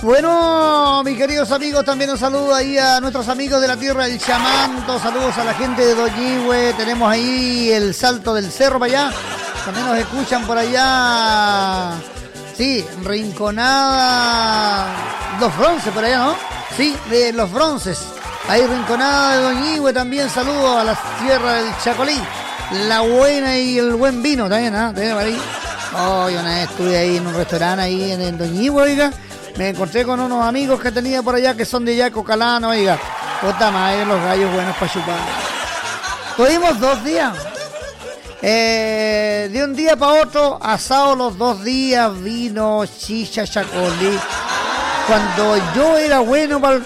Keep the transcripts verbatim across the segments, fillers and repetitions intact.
Bueno, mis queridos amigos, también un saludo ahí a nuestros amigos de la tierra del Chamanto, saludos a la gente de Doñihue, tenemos ahí el Salto del Cerro para allá, también nos escuchan por allá, sí, Rinconada, Los Bronces por allá, ¿no? Sí, de Los Bronces, ahí Rinconada de Doñihue también, saludos a la tierra del Chacolí, la buena y el buen vino también, ¿ah? ¿eh? Ahí. Oh, yo una vez estuve ahí en un restaurante ahí en, en Doñihue, oiga. Me encontré con unos amigos que tenía por allá que son de Yaco Calano, oiga. Puta madre, los gallos buenos para chupar. Tuvimos dos días. Eh, de un día para otro, asado los dos días, vino, chicha, chacolí. Cuando yo era bueno para el...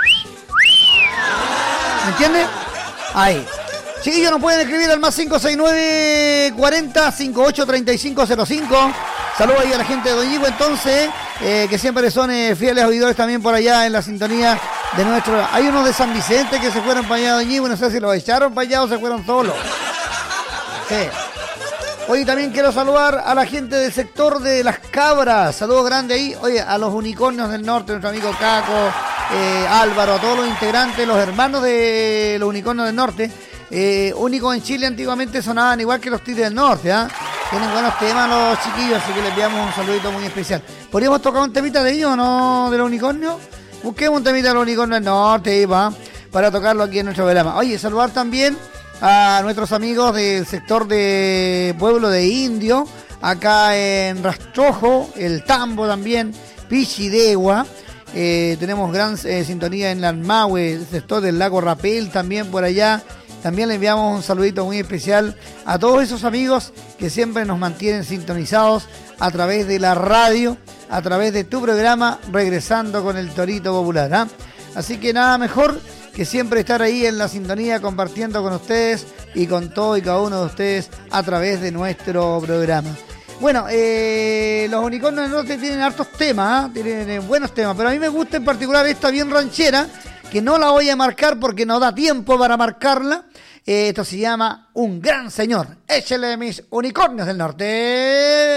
¿Me entiendes? Ahí. Chiquillos, nos pueden escribir al más cinco seis nueve cuarenta cincuenta y ocho treinta y cinco cero cinco. Saludos ahí a la gente de Doñihue, entonces, eh, que siempre son eh, fieles oidores también por allá en la sintonía de nuestro... Hay unos de San Vicente que se fueron para allá a Doñihue, no sé si los echaron para allá o se fueron solos. Sí. Hoy también quiero saludar a la gente del sector de Las Cabras. Saludos grandes ahí. Oye, a los unicornios del norte, nuestro amigo Caco, eh, Álvaro, a todos los integrantes, los hermanos de los unicornios del norte. Eh, únicos en Chile antiguamente sonaban igual que los Tigres del Norte, ¿ah? ¿eh? Tienen buenos temas los chiquillos, así que les enviamos un saludito muy especial. ¿Podríamos tocar un temita de ellos o no, de los unicornios? Busquemos un temita de los unicornios del norte, ahí va, para tocarlo aquí en nuestro programa. Oye, saludar también a nuestros amigos del sector de Pueblo de Indio, acá en Rastrojo, el Tambo también, Pichidegua. Eh, tenemos gran eh, sintonía en Lanmahue, el sector del lago Rapel también por allá. También le enviamos un saludito muy especial a todos esos amigos que siempre nos mantienen sintonizados a través de la radio, a través de tu programa Regresando con el Torito Popular, ¿eh? Así que nada mejor que siempre estar ahí en la sintonía compartiendo con ustedes y con todo y cada uno de ustedes a través de nuestro programa. Bueno, eh, los unicornios del norte tienen hartos temas, ¿eh? Tienen eh, buenos temas, pero a mí me gusta en particular esta bien ranchera, que no la voy a marcar porque no da tiempo para marcarla. Eh, esto se llama Un Gran Señor. Échele mis unicornios del norte.